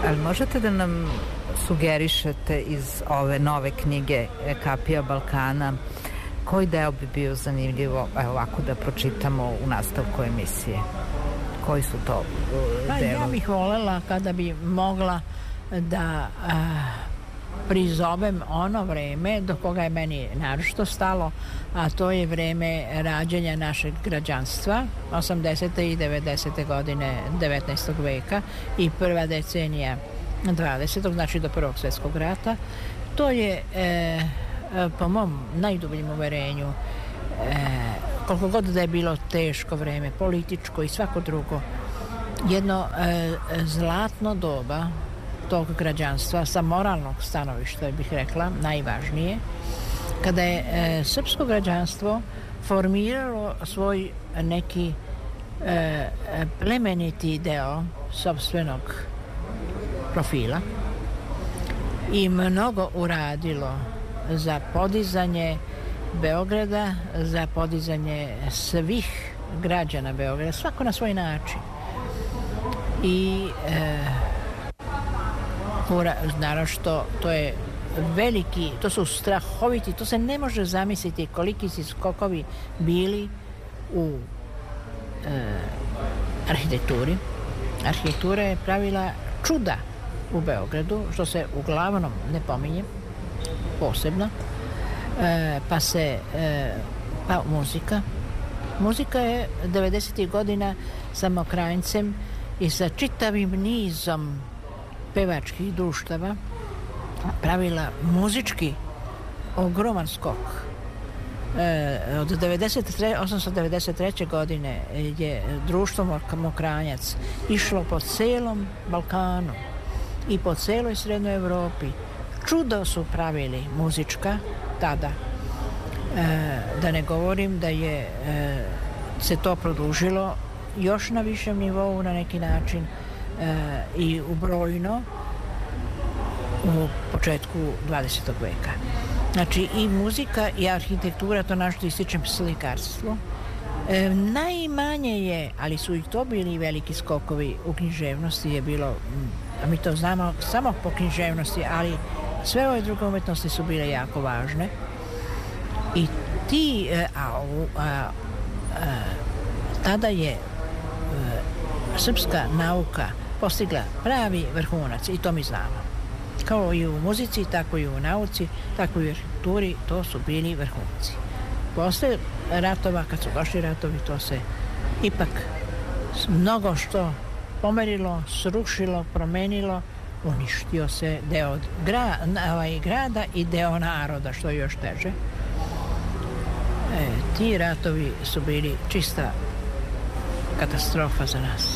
Ali možete da nam sugerišete iz ove nove knjige Kapija Balkana koji deo bi bio zanimljivo ovako da pročitamo u nastavku emisije? Koji su to delovi? Ja bih volela kada bi mogla da prizovem ono vreme do koga je meni naročito stalo, a to je vreme rađanja našeg građanstva, 80. i 90. godine 19. veka i prva decenija 20. znači do Prvog svjetskog rata. To je po mom najdubljem uverenju, koliko god da je bilo teško vreme, političko i svako drugo, jedno zlatno doba tog građanstva sa moralnog stanovišta, bih rekla, najvažnije, kada je srpsko građanstvo formiralo svoj neki plemeniti deo sopstvenog profila i mnogo uradilo za podizanje Beograda, za podizanje svih građana Beograda, svako na svoj način. I naravno što to je veliki, to su strahoviti, to se ne može zamisliti koliki su skokovi bili u arhitekturi. Arhitektura je pravila čuda u Beogradu, što se uglavnom ne pominje posebno, pa muzika. Muzika je 90. godina sa Mokranjcem i sa čitavim nizom pevačkih društava pravila muzički ogroman skok. Od 1893. godine je društvo Mokranjac išlo po celom Balkanu i po celoj Srednjoj Evropi. Čudo su pravili muzička tada. Da ne govorim da je se to produžilo još na višem nivou na neki način i ubrojno u početku 20. veka. Znači i muzika i arhitektura, to našto ističem slikarstvo. Najmanje je, ali su i to bili veliki skokovi u književnosti, je bilo, a mi to znamo samo po književnosti, ali sve ove druge umetnosti su bile jako važne. I ti, tada je srpska nauka postigla pravi vrhunac i to mi znamo. Kao i u muzici, tako i u nauci, tako i u arhitekturi, to su bili vrhunci. Posle ratova, kad su došli ratovi, to se ipak mnogo što pomerilo, srušilo, promenilo, uništio se deo grada i deo naroda, što je još teže. Ti ratovi su bili čista katastrofa za nas.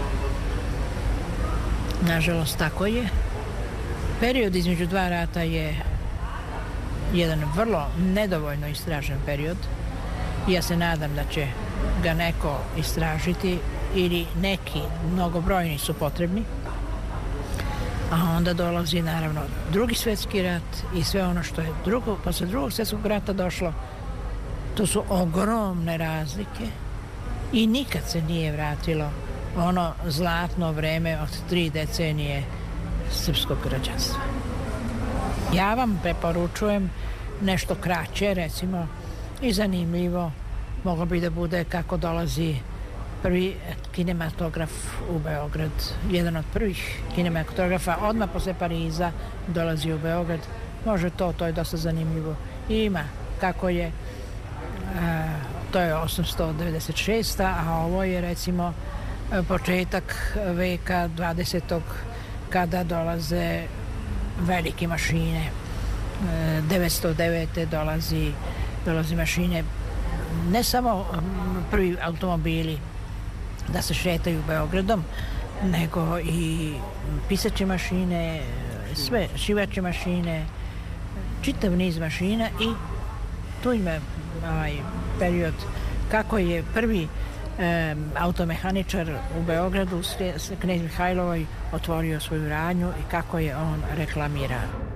Nažalost, tako je. Period između dva rata je jedan vrlo nedovoljno istražen period. Ja se nadam da će ga neko istražiti ili neki, mnogobrojni su potrebni. A onda dolazi naravno Drugi svjetski rat i sve ono što je posle Drugog svjetskog rata došlo. To su ogromne razlike i nikad se nije vratilo ono zlatno vreme od 3 decenije srpskog građanstva. Ja vam preporučujem nešto kraće, recimo, i zanimljivo. Moglo bi da bude kako dolazi prvi kinematograf u Beograd. Jedan od prvih kinematografa odmah posle Pariza dolazi u Beograd. Može to je dosta zanimljivo. I ima kako je, to je 896. a ovo je recimo početak veka 20. kada dolaze velike mašine. 909. dolazi mašine, ne samo prvi automobili da se šetaju Beogradom, nego i pisaće mašine, sve šivaće mašine, čitav niz mašina i tu ima period kako je prvi automehaničar u Beogradu, knez Mihajlovoj, otvorio svoju radnju i kako je on reklamirao.